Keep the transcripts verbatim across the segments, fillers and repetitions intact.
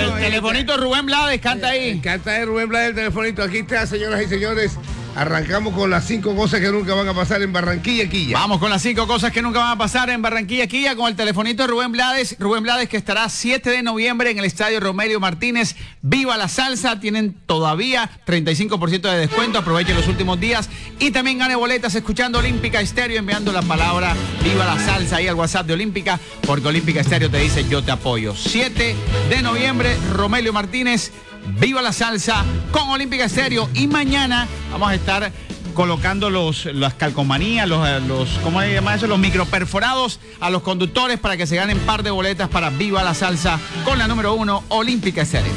El telefonito Rubén Blades, canta ahí. Canta ahí Rubén Blades, el telefonito. Aquí está, señoras y señores. Arrancamos con las cinco cosas que nunca van a pasar en Barranquilla, Quilla. Vamos con las cinco cosas que nunca van a pasar en Barranquilla, Quilla, con el telefonito de Rubén Blades. Rubén Blades, que estará siete de noviembre en el estadio Romelio Martínez. Viva la salsa, tienen todavía treinta y cinco por ciento de descuento, aprovechen los últimos días. Y también gane boletas escuchando Olímpica Estéreo, enviando la palabra Viva la salsa ahí al WhatsApp de Olímpica, porque Olímpica Estéreo te dice yo te apoyo. siete de noviembre, Romelio Martínez. Viva la salsa con Olímpica Estéreo. Y mañana vamos a estar colocando los, las calcomanías, los, los, ¿cómo se llama eso? Los microperforados a los conductores para que se ganen par de boletas para Viva la salsa con la número uno, Olímpica Estéreo.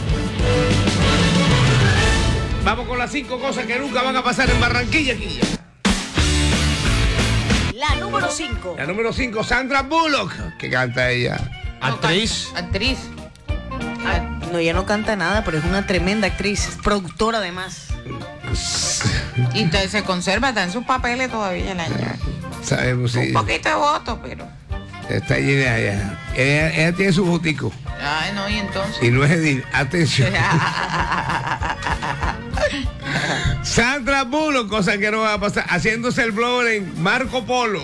Vamos con las cinco cosas que nunca van a pasar en Barranquilla, Quilla. La número cinco. La número cinco, Sandra Bullock, que canta ella. Actriz. Actriz. Ah, no, ella no canta nada, pero es una tremenda actriz, productora además. Y te, se conserva, está en sus papeles todavía la niña. Sabemos, sí. Un poquito de voto, pero. Está llena ella. Ella, ella tiene su botico. Ay, no, y entonces. Y no es Edil. Atención. Sandra Bullock, cosa que no va a pasar, haciéndose el blogger en Marco Polo.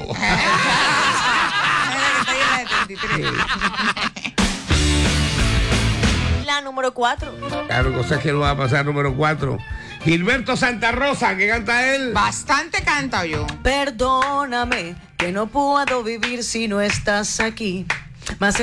La número cuatro. Claro, cosas que no va a pasar. Número cuatro, Gilberto Santa Rosa, que canta él. Bastante canta yo. Perdóname que no puedo vivir si no estás aquí. Más